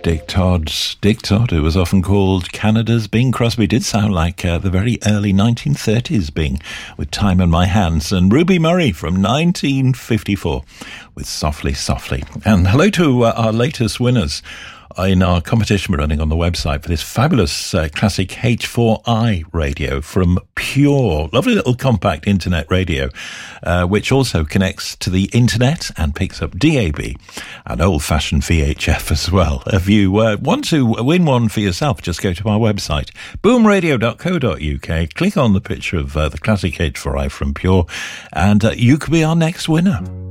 Dick Todd, who was often called Canada's Bing Crosby, did sound like the very early 1930s Bing with Time in My Hands, and Ruby Murray from 1954 with Softly Softly. And hello to our latest winners in our competition we're running on the website for this fabulous classic H4i radio from Pure. Lovely little compact internet radio, which also connects to the internet and picks up DAB and old-fashioned VHF as well. If you want to win one for yourself, just go to our website, boomradio.co.uk, click on the picture of the classic H4i from Pure, and you could be our next winner.